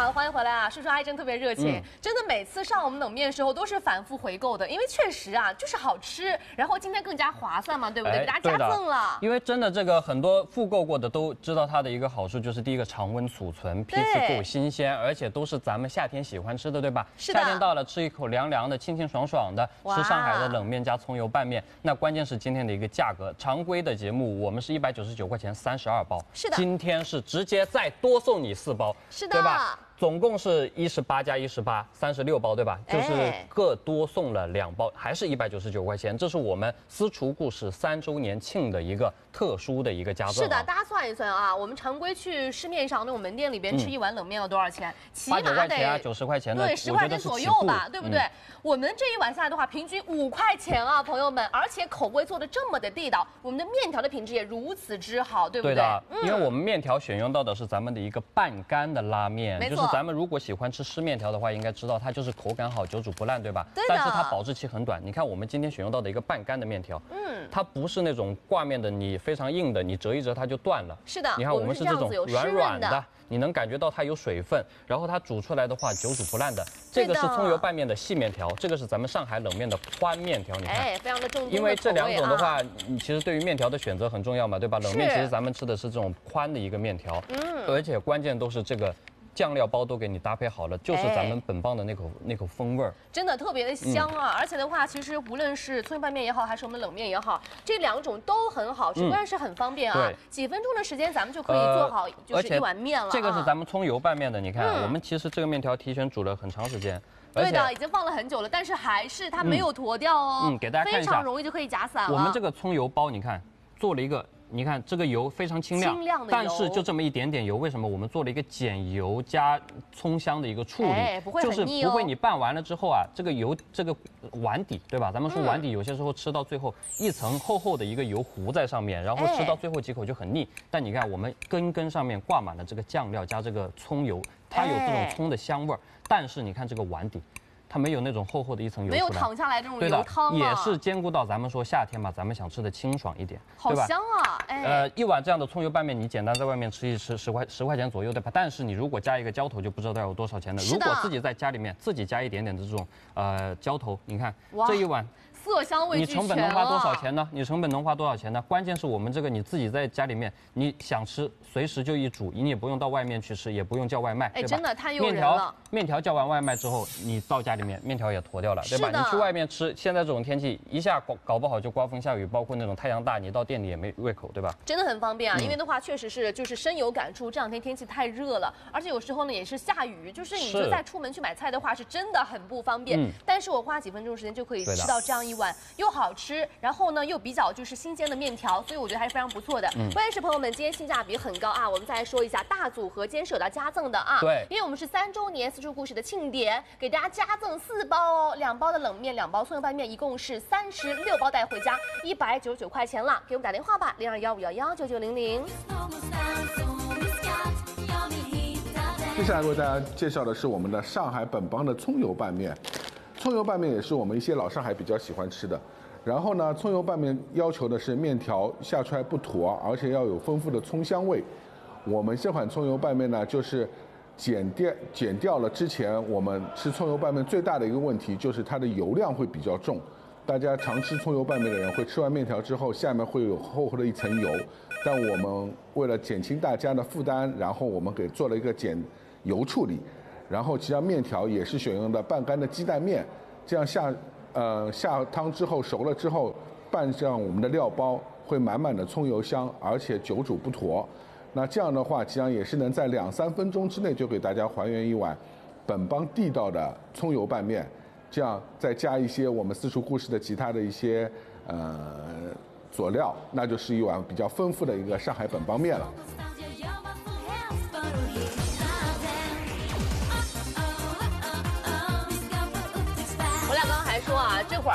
好，欢迎回来啊！叔叔阿姨真特别热情，真的每次上我们冷面的时候都是反复回购的，因为确实啊就是好吃，然后今天更加划算嘛，对不对？给大家加赠了。 因为真的这个很多复购过的都知道它的一个好处，就是第一个常温储存，批次够新鲜，而且都是咱们夏天喜欢吃的，对吧？ 是的。 夏天到了，吃一口凉凉的、清清爽爽的，吃上海的冷面加葱油拌面。那关键是今天的一个价格，常规的节目我们是199块钱32包， 是的。 今天是直接再多送你4包， 是的， 对吧？总共是18加18，36包，对吧？就是各多送了2包，还是199块钱。这是我们私厨故事3周年庆的一个特殊的一个加赠。 是的，大家算一算啊，我们常规去市面上那种门店里边吃一碗冷面要多少钱？起码得8-9块钱啊 ，90块钱的， 对，10块钱左右吧，对不对？我们这一碗下来的话，平均5块钱啊，朋友们，而且口味做的这么的地道，我们的面条的品质也如此之好，对不对？ 对的，因为我们面条选用到的是咱们的一个半干的拉面， 没错。 就是咱们如果喜欢吃湿面条的话，应该知道它就是口感好，久煮不烂，对吧？ 对的。 但是它保质期很短。你看我们今天选用到的一个半干的面条，它不是那种挂面的，你非常硬的，你折一折它就断了。 是的。 你看我们是这种软软的，你能感觉到它有水分，然后它煮出来的话久煮不烂的。这个是葱油拌面的细面条，这个是咱们上海冷面的宽面条。你看， 非常的正宗。 因为这两种的话，其实对于面条的选择很重要嘛，对吧？冷面其实咱们吃的是这种宽的一个面条，而且关键都是这个。酱料包都给你搭配好了，就是咱们本帮的那口风味儿， 真的特别的香啊！而且的话，其实无论是葱油拌面也好，还是我们冷面也好，这2种都很好吃，关键是很方便啊，几分钟的时间咱们就可以做好就是一碗面了。 这个是咱们葱油拌面的，你看，我们其实这个面条提前煮了很长时间。 对的，已经放了很久了，但是还是它没有坨掉哦。 给大家看一下， 非常容易就可以夹散了。 我们这个葱油包，你看做了一个。你看这个油非常清亮，但是就这么一点点油，为什么我们做了一个减油加葱香的一个处理？ 不会很腻哦。 就是不会你拌完了之后啊，这个油这个碗底，对吧？咱们说碗底有些时候吃到最后一层厚厚的一个油糊在上面，然后吃到最后几口就很腻。但你看我们根上面挂满了这个酱料加这个葱油，它有这种葱的香味儿，但是你看这个碗底。它没有那种厚厚的一层油， 没有淌下来这种油汤也是兼顾到咱们说夏天嘛，咱们想吃的清爽一点， 好香啊！ 一碗这样的葱油拌面，你简单在外面吃一吃，10块钱左右，对吧？但是你如果加一个浇头，就不知道要有多少钱了。如果自己在家里面自己加一点点的这种浇头，你看这一碗。 色香味俱全， 你成本能花多少钱呢？你成本能花多少钱呢？关键是我们这个你自己在家里面，你想吃随时就一煮，你也不用到外面去吃，也不用叫外卖，对吧？ 真的太诱人了。 面条叫完外卖之后，你到家里面面条也坨掉了，对吧？你去外面吃，现在这种天气一下搞不好就刮风下雨，包括那种太阳大，你到店里也没胃口，对吧？ 真的很方便啊，因为的话确实是就是深有感触，这2天天气太热了，而且有时候呢也是下雨，就是你就再出门去买菜的话是真的很不方便。但是我花几分钟时间就可以吃到这样一碗又好吃，然后呢又比较就是新鲜的面条，所以我觉得还是非常不错的。关键是朋友们今天性价比很高啊，我们再来说一下大组合今天是有到加赠的啊， 对， 因为我们是3周年私厨故事的庆典，给大家加赠4包哦，2包的冷面，2包葱油拌面，一共是36包带回家，199块钱了。给我们打电话吧，0215119900。 接下来为大家介绍的是我们的上海本帮的葱油拌面。葱油拌面也是我们一些老上海比较喜欢吃的。然后呢，葱油拌面要求的是面条下出来不坨，而且要有丰富的葱香味。我们这款葱油拌面呢，就是减掉了之前我们吃葱油拌面最大的一个问题，就是它的油量会比较重。大家常吃葱油拌面的人会吃完面条之后，下面会有厚厚的一层油。但我们为了减轻大家的负担，然后我们给做了一个减油处理。然后其实面条也是选用的半干的鸡蛋面，这样下汤之后熟了之后，拌上我们的料包，会满满的葱油香，而且久煮不坨。那这样的话，其实也是能在2-3分钟之内就给大家还原一碗本帮地道的葱油拌面。这样再加一些我们私厨故事的其他的一些佐料，那就是一碗比较丰富的一个上海本帮面了。 说啊，这会儿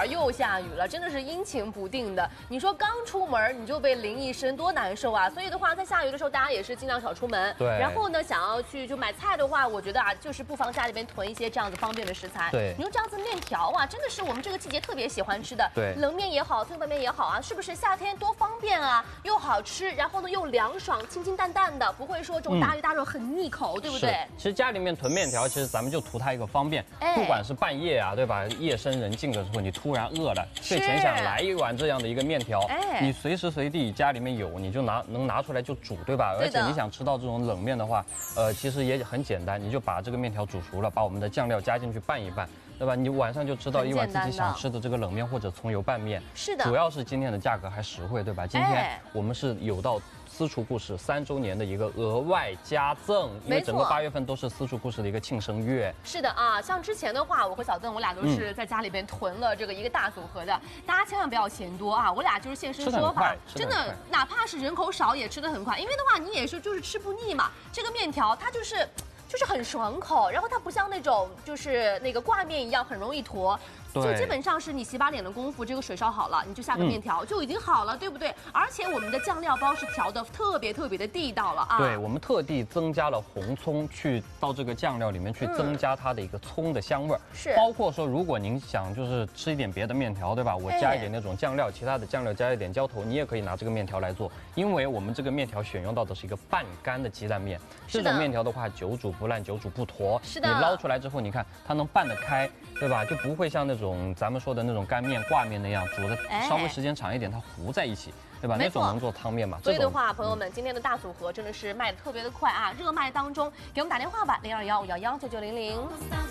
儿又下雨了，真的是阴晴不定的。你说刚出门你就被淋一身，多难受啊！所以的话，在下雨的时候，大家也是尽量少出门。 对。 然后呢，想要去就买菜的话，我觉得啊，就是不妨家里边囤一些这样子方便的食材。 对。 你说这样子面条啊，真的是我们这个季节特别喜欢吃的。 对。 冷面也好，葱油拌面也好啊，是不是夏天多方便啊？又好吃，然后呢又凉爽，清清淡淡的，不会说这种大鱼大肉很腻口，对不对？ 其实家里面囤面条，其实咱们就图它一个方便。不管是半夜啊，对吧？夜深人静的时候，你突然饿了，睡前想来一碗这样的一个面条，你随时随地家里面有，你就能拿出来就煮，对吧？而且你想吃到这种冷面的话，其实也很简单，你就把这个面条煮熟了，把我们的酱料加进去拌一拌，对吧？你晚上就吃到一碗自己想吃的这个冷面或者葱油拌面。 是的， 主要是今天的价格还实惠，对吧？今天我们是有到私厨故事3周年的一个额外加赠，因为整个8月份都是私厨故事的一个庆生月。 是的啊，像之前的话，我和小邓我俩都是在家里边囤了这个一个大组合的，大家千万不要嫌多啊！我俩就是现身说法，真的哪怕是人口少也吃得很快，因为的话你也是就是吃不腻嘛。这个面条它就是很爽口，然后它不像那种就是那个挂面一样很容易坨。就基本上是你洗把脸的功夫，这个水烧好了，你就下个面条就已经好了，对不对？而且我们的酱料包是调的特别的地道了啊！ 对，我们特地增加了红葱去到这个酱料里面去增加它的一个葱的香味儿。 是， 包括说如果您想就是吃一点别的面条，对吧？我加一点那种酱料，其他的酱料加一点浇头，你也可以拿这个面条来做，因为我们这个面条选用到的是一个半干的鸡蛋面。这种面条的话，久煮不烂，久煮不坨。 是的。 你捞出来之后，你看它能拌得开，对吧？就不会像那种咱们说的那种干面、挂面那样煮的稍微时间长一点，它糊在一起，对吧？那种能做汤面嘛。 所以的话，朋友们，今天的大组合真的是卖的特别的快啊！热卖当中，给我们打电话吧，0215119900。